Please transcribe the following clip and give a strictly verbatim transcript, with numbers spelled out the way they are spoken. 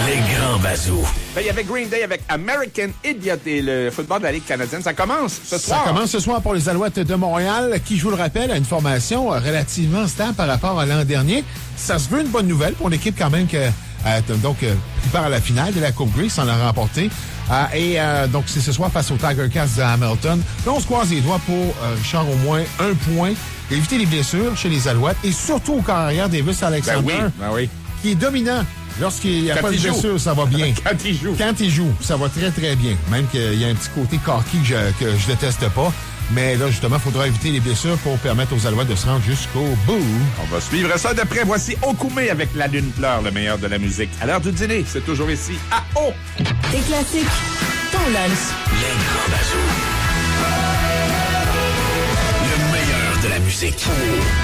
Les grands bazous. Ben, il y avait Green Day avec American Idiot et le football de la Ligue canadienne. Ça commence ce soir. Ça commence ce soir pour les Alouettes de Montréal, qui, je vous le rappelle, a une formation relativement stable par rapport à l'an dernier. Ça se veut une bonne nouvelle pour l'équipe quand même que, euh, donc, euh, qui part à la finale de la Coupe Grey sans la remporter. Euh, et euh, donc, c'est ce soir face aux Tiger Cats de Hamilton. Là, on se croise les doigts pour euh, Richard au moins un point, éviter les blessures chez les Alouettes et surtout au corps arrière Davis Alexander, Ben oui, ben oui. qui est dominant. Lorsqu'il n'y a Quand pas de il joue. blessure, ça va bien. Quand il joue. Quand il joue, ça va très, très bien. Même qu'il y a un petit côté cocky que je, que je déteste pas. Mais là, justement, il faudra éviter les blessures pour permettre aux Alouettes de se rendre jusqu'au bout. On va suivre ça de près. Voici Okoumé avec La Lune pleure, le meilleur de la musique. À l'heure du dîner, c'est toujours ici à O. Des classiques, ton lunch. Les grands bazous. Le meilleur de la musique.